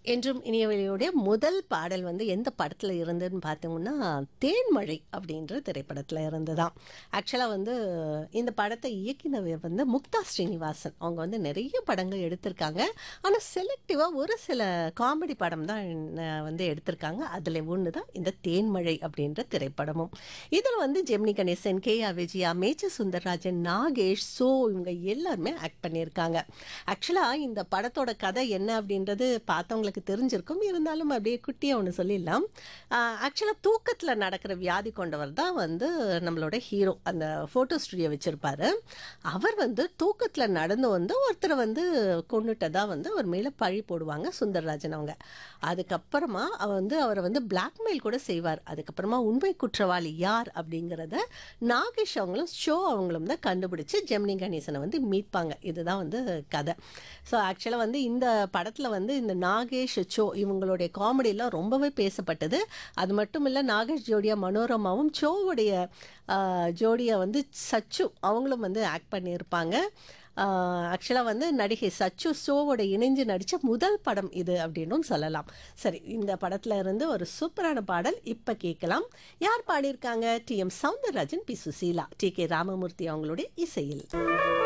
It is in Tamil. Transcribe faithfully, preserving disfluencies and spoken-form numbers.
என்றும் இனியவழியோடைய முதல் பாடல் வந்து எந்த படத்தில் இருந்ததுன்னு பார்த்தோம்னா தேன்மழை அப்படின்ற திரைப்படத்தில் இருந்துதான். ஆக்சுவலாக வந்து இந்த படத்தை இயக்கினவர் வந்து முக்தா ஸ்ரீனிவாசன். அவங்க வந்து நிறைய படங்கள் எடுத்திருக்காங்க. ஆனால் செலக்டிவாக ஒரு சில காமெடி படம் தான் அஹ், வந்து எடுத்திருக்காங்க. அதில் ஒன்று தான் இந்த தேன்மழை அப்படின்ற திரைப்படமும். இதில் வந்து Gemini Ganesan, K R Vijaya, major Sundararajan, Nagesh, so இவங்க எல்லாருமே ஆக்ட் பண்ணியிருக்காங்க. ஆக்சுவலாக இந்த படத்தோட கதை என்ன அப்படின்றது பார்த்தவங்களுக்கு தெரிஞ்சிருக்கும். இருந்தாலும் அப்படியே குட்டியாக ஒன்று சொல்லிடலாம். ஆக்சுவலாக தூக்கத்தில் நடக்கிற வியாதி கொண்டவர் தான் வந்து நம்மளோட ஹீரோ. அந்த ஃபோட்டோ ஸ்டுடியோ வச்சுருப்பாரு. அவர் வந்து தூக்கத்தில் நடந்து வந்து ஒருத்தரை வந்து கொண்டுட்டதா வந்து அவர் மேலே பழி போடுவாங்க சுந்தரராஜன் அவங்க. அதுக்கப்புறமா அவர் வந்து அவரை வந்து பிளாக்மெயில் கூட செய்வார். அதுக்கப்புறமா உண்மை குற்றவாளி யார் அப்படிங்கிறத நாகேஷ் அவங்களும் ஷோ அவங்களும் தான் கண்டுபிடிச்சு ஜெமினி கணேசனை வந்து மீட்பாங்க. இதுதான் வந்து கதை. ஸோ ஆக்சுவலாக வந்து இந்த படத்தில் வந்து இந்த நாகேஷ் சோ இவங்களுடைய காமெடியெல்லாம் ரொம்பவே பேசப்பட்டது. அது மட்டும் இல்லை, நாகேஷ் ஜோடியா மனோரமாவும் சோவுடைய ஜோடியா வந்து சச்சு அவங்களும் வந்து ஆக்ட் பண்ணியிருப்பாங்க. ஆக்சுவலாக வந்து நடிகை சச்சு ஷோவோட இணைஞ்சு நடித்த முதல் படம் இது அப்படின்னும் சொல்லலாம். சரி, இந்த படத்தில் இருந்து ஒரு சூப்பரான பாடல் இப்போ கேட்கலாம். யார் பாடியிருக்காங்க? D M Soundararajan, B Susheela, D K Ramamurthy அவங்களுடைய இசையில்.